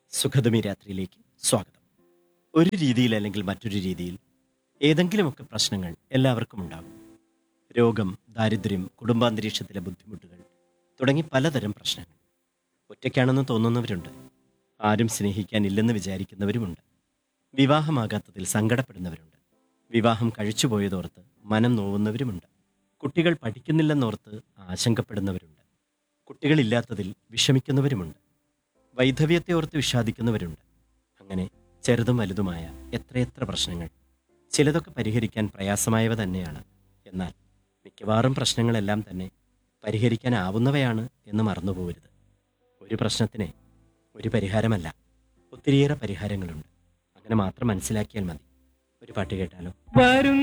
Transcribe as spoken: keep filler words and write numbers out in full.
സുഖദമി രാത്രിയിലേക്ക് സ്വാഗതം. ഒരു രീതിയിൽ അല്ലെങ്കിൽ മറ്റൊരു രീതിയിൽ ഏതെങ്കിലുമൊക്കെ പ്രശ്നങ്ങൾ എല്ലാവർക്കും ഉണ്ടാകും. രോഗം, ദാരിദ്ര്യം, കുടുംബാന്തരീക്ഷത്തിലെ ബുദ്ധിമുട്ടുകൾ തുടങ്ങി പലതരം പ്രശ്നങ്ങൾ. ഒറ്റയ്ക്കാണെന്ന് തോന്നുന്നവരുണ്ട്. ആരും സ്നേഹിക്കാനില്ലെന്ന് വിചാരിക്കുന്നവരുമുണ്ട്. വിവാഹമാകാത്തതിൽ സങ്കടപ്പെടുന്നവരുണ്ട്. വിവാഹം കഴിച്ചുപോയതോർത്ത് മനം നോവുന്നവരുമുണ്ട്. കുട്ടികൾ പഠിക്കുന്നില്ലെന്നോർത്ത് ആശങ്കപ്പെടുന്നവരുണ്ട്. കുട്ടികളില്ലാത്തതിൽ വിഷമിക്കുന്നവരുമുണ്ട്. വൈധവ്യത്തെ ഓർത്ത് വിഷാദിക്കുന്നവരുണ്ട്. അങ്ങനെ ചെറുതും വലുതുമായ എത്രയെത്ര പ്രശ്നങ്ങൾ. ചിലതൊക്കെ പരിഹരിക്കാൻ പ്രയാസമായവ തന്നെയാണ്. എന്നാൽ മിക്കവാറും പ്രശ്നങ്ങളെല്ലാം തന്നെ പരിഹരിക്കാനാവുന്നവയാണ് എന്ന് മറന്നുപോകരുത്. ഒരു പ്രശ്നത്തിന് ഒരു പരിഹാരമല്ല, ഒത്തിരിയേറെ പരിഹാരങ്ങളുണ്ട്. അങ്ങനെ മാത്രം മനസ്സിലാക്കിയാൽ മതി. ഒരു പാട്ട് കേട്ടാലോ?